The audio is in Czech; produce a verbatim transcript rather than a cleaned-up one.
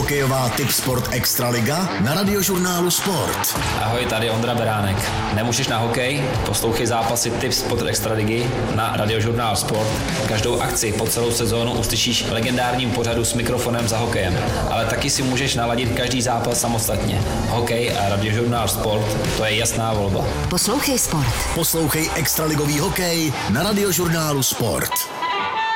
Hokejová Tipsport Extraliga na Radiožurnálu Sport. Ahoj, tady Ondra Beránek. Nemůžeš na hokej? Poslouchej zápasy Tipsport Extraligy na Radiožurnál Sport. Každou akci po celou sezónu uslyšíš v legendárním pořadu s mikrofonem za hokejem. Ale taky si můžeš naladit každý zápas samostatně. Hokej a Radiožurnál Sport, to je jasná volba. Poslouchej Sport. Poslouchej extraligový hokej na Radiožurnálu Sport.